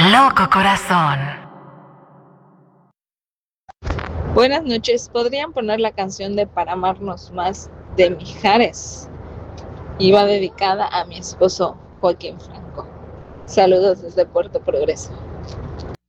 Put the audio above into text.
Loco corazón. Buenas noches, ¿podrían poner la canción de Para amarnos más de Mijares? Iba dedicada a mi esposo Joaquín Franco. Saludos desde Puerto Progreso.